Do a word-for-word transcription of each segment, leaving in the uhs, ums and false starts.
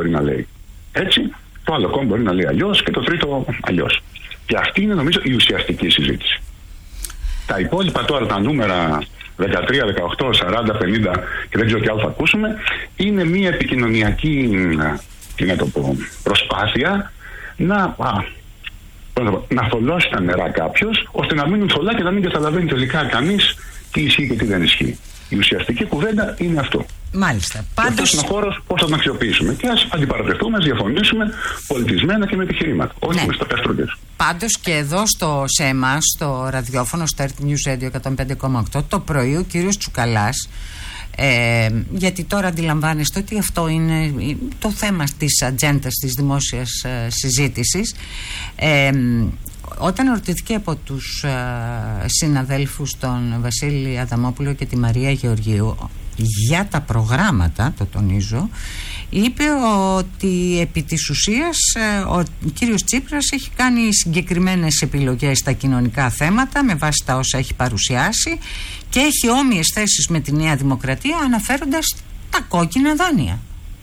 μπορεί να λέει έτσι, το άλλο κόμμα μπορεί να λέει αλλιώς και το τρίτο αλλιώς. Και αυτή είναι νομίζω η ουσιαστική συζήτηση. Τα υπόλοιπα τώρα, τα νούμερα δεκατρία, δεκαοκτώ, σαράντα, πενήντα και δεν ξέρω τι άλλο θα ακούσουμε, είναι μια επικοινωνιακή, τι να το πω, προσπάθεια να, α, να θολώσει τα νερά κάποιος, ώστε να μείνουν θολά και να μην καταλαβαίνει τελικά κανείς τι ισχύει και τι δεν ισχύει. Η ουσιαστική κουβέντα είναι αυτό. Μάλιστα. Πάντως... αυτός είναι ο χώρος πώς θα τον αξιοποιήσουμε. Και ας αντιπαρατευτούμε, ας διαφωνήσουμε πολιτισμένα και με επιχειρήματα. Όχι ναι. με στα καστρούγκες. Πάντως και εδώ στο, σε εμάς, στο ραδιόφωνο, στο Earth News Radio εκατόν πέντε κόμμα οκτώ, το πρωί ο κύριος Τσουκαλάς, ε, γιατί τώρα αντιλαμβάνεστε ότι αυτό είναι το θέμα της ατζέντας της δημόσιας ε, συζήτησης, ε, όταν ερωτήθηκε από τους ε, συναδέλφους τον Βασίλη Αδαμόπουλο και τη Μαρία Γεωργίου για τα προγράμματα, το τονίζω, είπε ότι επί της ουσίας ο κύριος Τσίπρας έχει κάνει συγκεκριμένες επιλογές στα κοινωνικά θέματα με βάση τα όσα έχει παρουσιάσει και έχει όμοιες θέσεις με τη Νέα Δημοκρατία, αναφέροντας τα κόκκινα δάνεια.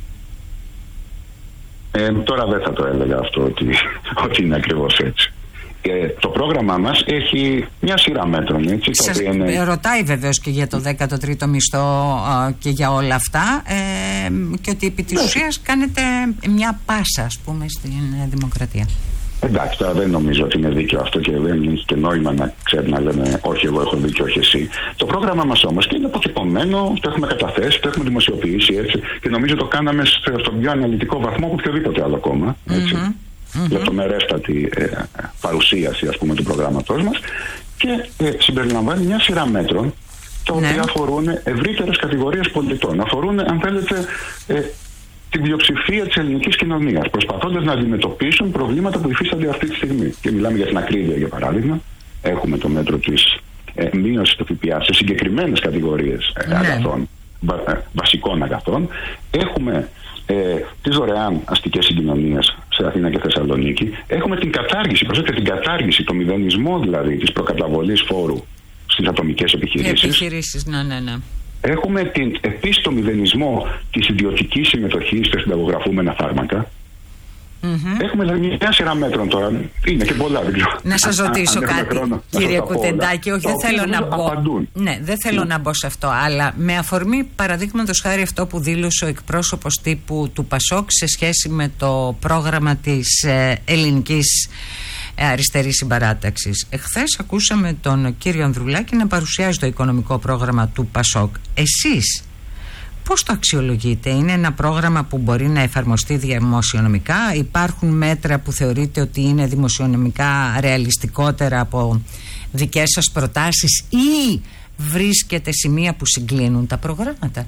Ε, τώρα δεν θα το έλεγα αυτό ότι, ότι είναι ακριβώς έτσι. Ε, το πρόγραμμά μας έχει μια σειρά μέτρων. Έτσι, Σας το είναι... ρωτάει βεβαίως και για το δέκατο τρίτο μισθό ε, και για όλα αυτά, ε, και ότι επί της ουσίας κάνετε μια πάσα, ας πούμε, στην Δημοκρατία. Εντάξει, τώρα δεν νομίζω ότι είναι δίκαιο αυτό και δεν έχει και νόημα να ξέρει να λέμε όχι εγώ έχω δίκιο, όχι εσύ. Το πρόγραμμα μας όμως και είναι αποτυπωμένο, το έχουμε καταθέσει, το έχουμε δημοσιοποιήσει έτσι και νομίζω το κάναμε στον πιο αναλυτικό βαθμό από οποιοδήποτε άλλο κόμμα. Έτσι. Mm-hmm. Mm-hmm. Λεπτομερέστατη ε, παρουσίαση ας πούμε του προγράμματός μας και ε, συμπεριλαμβάνει μια σειρά μέτρων τα οποία ναι. αφορούν ευρύτερες κατηγορίες πολιτών, αφορούν αν θέλετε ε, την πλειοψηφία της ελληνικής κοινωνίας, προσπαθώντας να αντιμετωπίσουν προβλήματα που υφίστανται αυτή τη στιγμή. Και μιλάμε για την ακρίβεια για παράδειγμα, έχουμε το μέτρο της ε, μείωσης του ΦΠΑ σε συγκεκριμένες κατηγορίες ε, ναι. αγαθών, βα, ε, βασικών αγαθών, έχουμε ε, τις δωρεάν αστικές συγκοινωνίες σε Αθήνα και Θεσσαλονίκη. Έχουμε την κατάργηση, προσέξτε, την κατάργηση, το μηδενισμό δηλαδή της προκαταβολής φόρου στις ατομικές επιχειρήσεις. Επιχειρήσεις, ναι, ναι, ναι. Έχουμε την, επίσης το μηδενισμό της ιδιωτικής συμμετοχής στα συνταγογραφούμενα φάρμακα. Mm-hmm. Έχουμε δηλαδή μια σειρά μέτρων τώρα. Είναι και πολλά, δεν ξέρω. Να σας ρωτήσω α, κάτι, χρόνο, κύριε Κουτεντάκη. Όχι, δεν θέλω να μπω. Ναι, δεν θέλω ναι. να μπω σε αυτό. Αλλά με αφορμή, παραδείγματος χάρη, αυτό που δήλωσε ο εκπρόσωπος τύπου του Πασόκ σε σχέση με το πρόγραμμα της ε, ελληνικής ε, αριστερής συμπαράταξης. Εχθές ακούσαμε τον κύριο Ανδρουλάκη να παρουσιάζει το οικονομικό πρόγραμμα του Πασόκ. Εσείς πώς το αξιολογείτε? Είναι ένα πρόγραμμα που μπορεί να εφαρμοστεί δημοσιονομικά? Υπάρχουν μέτρα που θεωρείτε ότι είναι δημοσιονομικά ρεαλιστικότερα από δικές σας προτάσεις ή βρίσκεται σημεία που συγκλίνουν τα προγράμματα?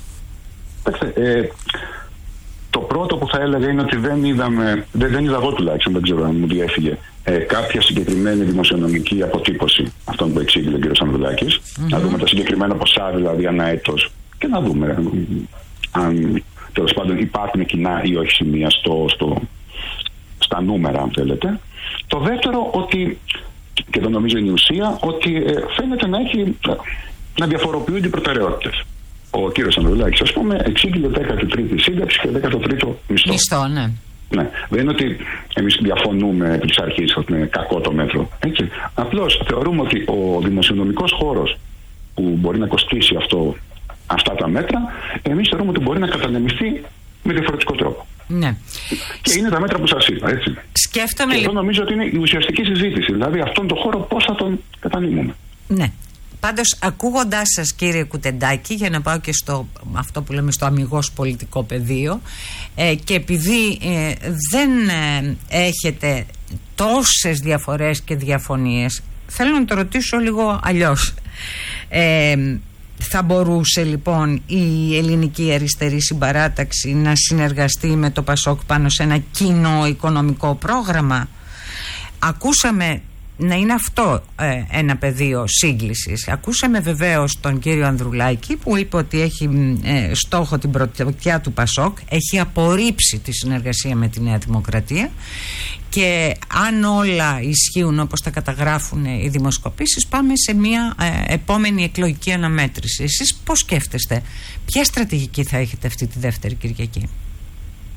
Ε, το πρώτο που θα έλεγα είναι ότι δεν είδαμε, δεν, δεν είδα εγώ τουλάχιστον, δεν ξέρω αν μου διέφυγε, ε, κάποια συγκεκριμένη δημοσιονομική αποτύπωση αυτών που εξήγηλε ο κ. Ανδρουλάκης. Mm-hmm. Να δούμε τα συγκεκριμένα ποσά δηλαδή ανά έτος και να δούμε αν τέλος πάντων υπάρχουν κοινά ή όχι σημεία στο, στο, στα νούμερα, αν θέλετε. Το δεύτερο, ότι, και το νομίζω είναι η ουσία, ότι ε, φαίνεται να, έχει, να διαφοροποιούνται οι προτεραιότητες. Ο κύριος Ανδρουλάκης, ας πούμε, εξήγηλε δέκατη τρίτη σύνταξη και δέκατο τρίτο μισθό. Μισθό, ναι. Ναι. Δεν είναι ότι εμείς διαφωνούμε επί της αρχής ότι είναι κακό το μέτρο. Έτσι. Απλώς θεωρούμε ότι ο δημοσιονομικός χώρος που μπορεί να κοστίσει αυτό, αυτά τα μέτρα, εμείς θεωρούμε ότι μπορεί να κατανεμηθεί με διαφορετικό τρόπο. Ναι. Και είναι τα μέτρα που σας είπα, έτσι. Σκέφτομαι. Και εδώ νομίζω ότι είναι η ουσιαστική συζήτηση. Δηλαδή αυτόν τον χώρο πώς θα τον κατανείμουμε. Ναι. Πάντως, ακούγοντάς σας, κύριε Κουτεντάκη, για να πάω και στο αυτό που λέμε στο αμιγώς πολιτικό πεδίο, ε, και επειδή ε, δεν ε, έχετε τόσες διαφορές και διαφωνίες, θέλω να το ρωτήσω λίγο αλλιώς. Ε, θα μπορούσε λοιπόν η ελληνική αριστερή συμπαράταξη να συνεργαστεί με το Πασόκ πάνω σε ένα κοινό οικονομικό πρόγραμμα? Ακούσαμε να είναι αυτό ε, ένα πεδίο σύγκλησης. Ακούσαμε βεβαίως τον κύριο Ανδρουλάκη που είπε ότι έχει ε, στόχο την πρωτιά του Πασόκ, έχει απορρίψει τη συνεργασία με τη Νέα Δημοκρατία και αν όλα ισχύουν όπως τα καταγράφουν οι δημοσκοπήσεις, πάμε σε μια ε, επόμενη εκλογική αναμέτρηση. Εσείς πώς σκέφτεστε, ποια στρατηγική θα έχετε αυτή τη δεύτερη Κυριακή?